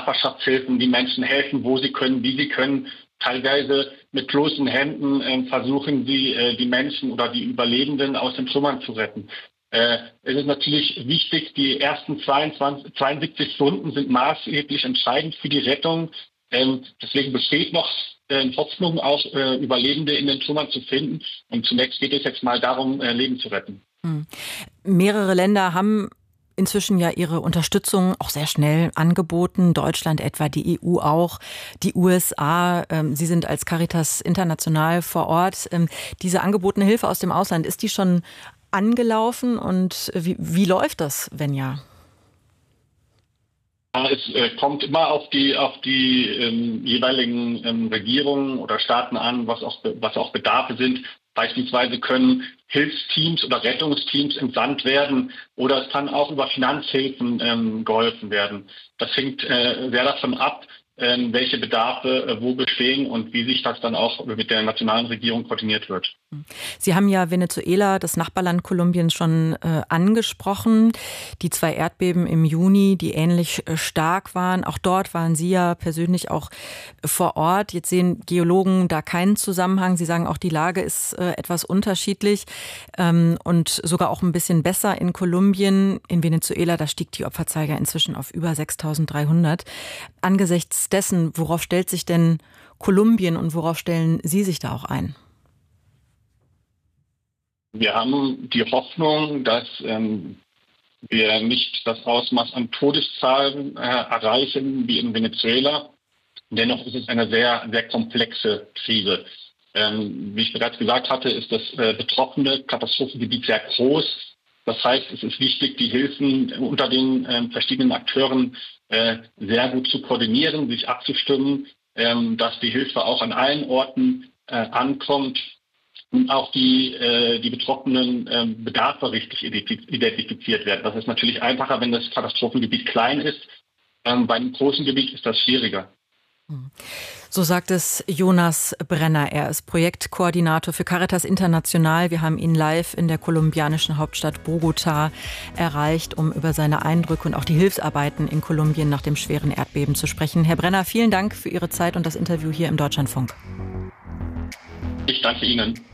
Nachbarschaftshilfen, die Menschen helfen, wo sie können, wie sie können. Teilweise mit bloßen Händen versuchen sie, die Menschen oder die Überlebenden aus den Trümmern zu retten. Es ist natürlich wichtig, die ersten 72 Stunden sind maßgeblich entscheidend für die Rettung. Deswegen besteht noch Hoffnung, auch Überlebende in den Trümmern zu finden. Und zunächst geht es jetzt mal darum, Leben zu retten. Mehrere Länder haben inzwischen ja ihre Unterstützung auch sehr schnell angeboten. Deutschland etwa, die EU auch, die USA. Sie sind als Caritas International vor Ort. Diese angebotene Hilfe aus dem Ausland, ist die schon angelaufen und wie läuft das, wenn ja? Es kommt immer auf die jeweiligen Regierungen oder Staaten an, was auch Bedarfe sind. Beispielsweise können Hilfsteams oder Rettungsteams entsandt werden oder es kann auch über Finanzhilfen geholfen werden. Das hängt sehr davon ab, welche Bedarfe wo bestehen und wie sich das dann auch mit der nationalen Regierung koordiniert wird. Sie haben ja Venezuela, das Nachbarland Kolumbiens, schon angesprochen. Die 2 Erdbeben im Juni, die ähnlich stark waren. Auch dort waren Sie ja persönlich auch vor Ort. Jetzt sehen Geologen da keinen Zusammenhang. Sie sagen auch, die Lage ist etwas unterschiedlich und sogar auch ein bisschen besser in Kolumbien. In Venezuela, da stieg die Opferzahl ja inzwischen auf über 6.300. Angesichts dessen, worauf stellt sich denn Kolumbien und worauf stellen Sie sich da auch ein? Wir haben die Hoffnung, dass wir nicht das Ausmaß an Todeszahlen erreichen wie in Venezuela. Dennoch ist es eine sehr, sehr komplexe Krise. Wie ich bereits gesagt hatte, ist das betroffene Katastrophengebiet sehr groß. Das heißt, es ist wichtig, die Hilfen unter den verschiedenen Akteuren sehr gut zu koordinieren, sich abzustimmen, dass die Hilfe auch an allen Orten ankommt und auch die betroffenen Bedarfe richtig identifiziert werden. Das ist natürlich einfacher, wenn das Katastrophengebiet klein ist. Bei einem großen Gebiet ist das schwieriger. So sagt es Jonas Brenner. Er ist Projektkoordinator für Caritas International. Wir haben ihn live in der kolumbianischen Hauptstadt Bogotá erreicht, um über seine Eindrücke und auch die Hilfsarbeiten in Kolumbien nach dem schweren Erdbeben zu sprechen. Herr Brenner, vielen Dank für Ihre Zeit und das Interview hier im Deutschlandfunk. Ich danke Ihnen.